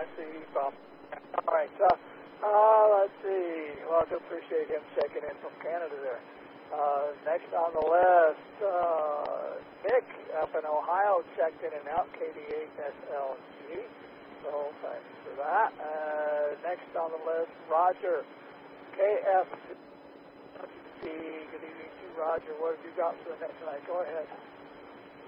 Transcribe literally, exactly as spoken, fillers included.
I see Bob. All right. Uh, uh, let's see. Well, I do appreciate him checking in from Canada there. Uh, next on the list, uh, Nick up in Ohio checked in and out, K D eight S L G. So thanks for that. Uh, next on the list, Roger, K F C. Good evening to you, Roger. What have you got for the next tonight? Go ahead.